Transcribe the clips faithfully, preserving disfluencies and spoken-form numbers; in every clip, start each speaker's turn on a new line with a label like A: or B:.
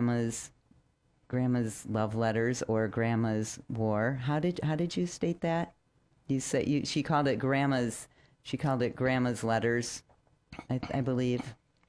A: grandma's grandma's love letters or grandma's war. How did how did you state that? You said you she called it grandma's she called it grandma's letters, I, I believe.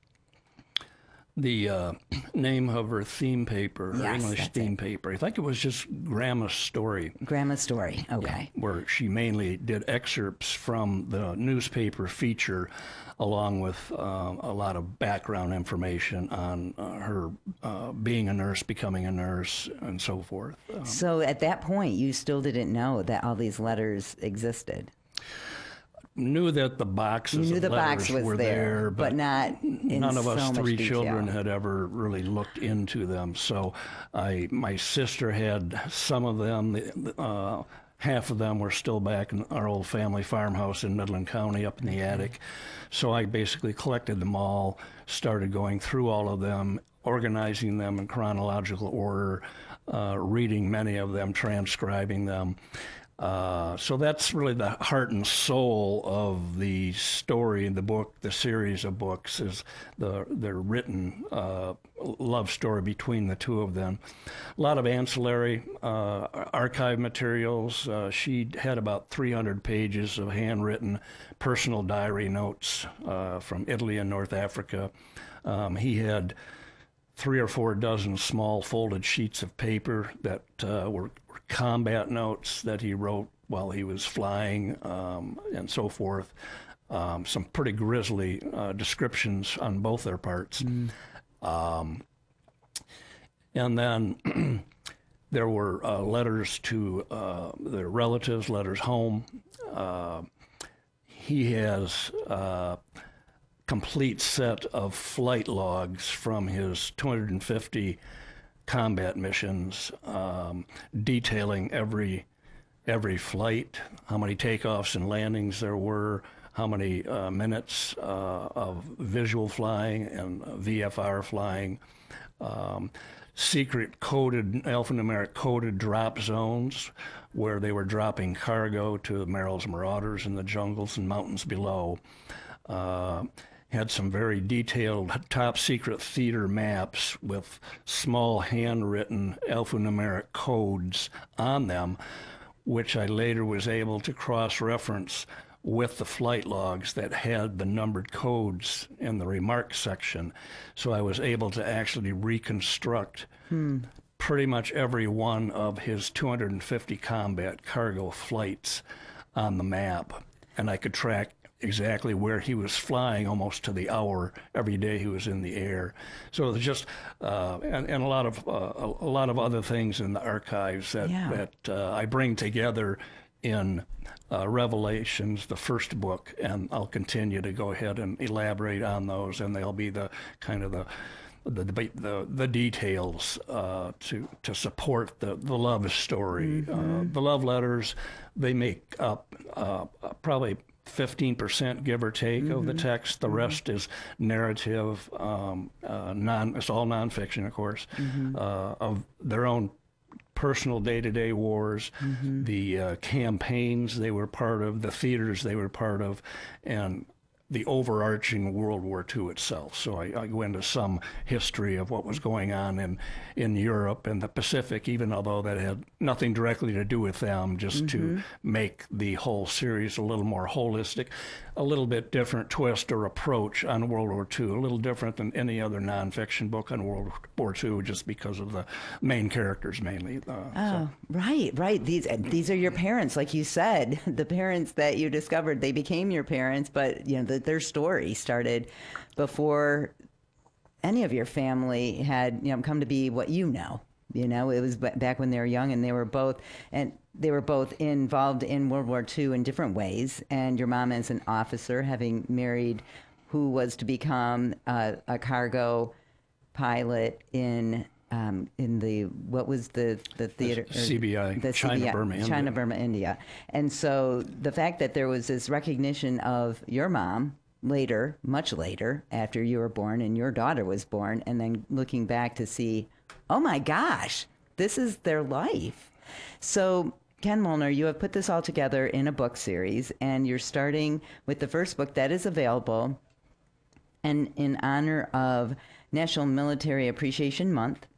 B: The uh, name of her theme paper, her
A: Yes,
B: English
A: that's
B: theme
A: it.
B: paper, I think it was just Grandma's Story.
A: Grandma's story. Okay.
B: Where she mainly did excerpts from the newspaper feature, along with uh, a lot of background information on uh, her uh, being a nurse, becoming a nurse, and so forth. Um,
A: So at that point, you still didn't know that all these letters existed.
B: knew that the boxes
A: You knew
B: of
A: the
B: letters
A: box was
B: were
A: there,
B: there,
A: but not in
B: none of us
A: so much
B: three
A: detail.
B: children had ever really looked into them. So I, my sister had some of them. The, uh, half of them were still back in our old family farmhouse in Midland County up in the attic. So I basically collected them all, started going through all of them, organizing them in chronological order, uh, reading many of them, transcribing them. Uh, so that's really the heart and soul of the story, the book, the series of books, is the the written uh, love story between the two of them. A lot of ancillary uh, archive materials. Uh, she had about three hundred pages of handwritten personal diary notes uh, from Italy and North Africa. Um, he had three or four dozen small folded sheets of paper that uh, were combat notes that he wrote while he was flying, um, and so forth. Um, some pretty grisly uh, descriptions on both their parts. Mm. Um, and then there were uh, letters to uh, their relatives, letters home. Uh, he has a complete set of flight logs from his two hundred fifty combat missions, um, detailing every every flight, how many takeoffs and landings there were, how many uh, minutes uh, of visual flying and V F R flying, um, secret coded, alphanumeric coded drop zones where they were dropping cargo to Merrill's Marauders in the jungles and mountains below. Uh, had some very detailed top secret theater maps with small handwritten alphanumeric codes on them, which I later was able to cross-reference with the flight logs that had the numbered codes in the remarks section. So I was able to actually reconstruct hmm. pretty much every one of his two hundred fifty combat cargo flights on the map. And I could track exactly where he was flying almost to the hour every day he was in the air. So it was just uh, and, and a lot of uh, a lot of other things in the archives that
A: Yeah.
B: that uh, I bring together in uh, Revelations, the first book, and I'll continue to go ahead and elaborate on those, and they'll be the kind of the the the, the, the details uh, to to support the, the love story. Mm-hmm. Uh, the love letters, they make up uh, probably fifteen percent, give or take, mm-hmm. of the text. The mm-hmm. rest is narrative, um, uh, non. It's all nonfiction, of course, mm-hmm. uh, of their own personal day-to-day wars, mm-hmm. the uh, campaigns they were part of, the theaters they were part of, and the overarching World War Two itself. So I, I go into some history of what was going on in, in Europe and the Pacific, even although that had nothing directly to do with them, just mm-hmm. to make the whole series a little more holistic, a little bit different twist or approach on World War Two, a little different than any other nonfiction book on World War Two, just because of the main characters mainly. Uh,
A: oh, so. right, right. These these are your parents, like you said, the parents that you discovered. They became your parents, but you know the, their story started before any of your family had you know come to be what you know. You know, it was back when they were young, and they were both and they were both involved in World War Two in different ways. And your mom is an officer, having married who was to become uh, a cargo pilot in um, in the what was the the theater
B: C B I,
A: the
B: China,
A: C B I,
B: Burma, India.
A: China, Burma, India. And so the fact that there was this recognition of your mom later, much later, after you were born and your daughter was born, and then looking back to see, oh my gosh, this is their life. So Ken Molnar, you have put this all together in a book series, and you're starting with the first book that is available. And in honor of National Military Appreciation Month,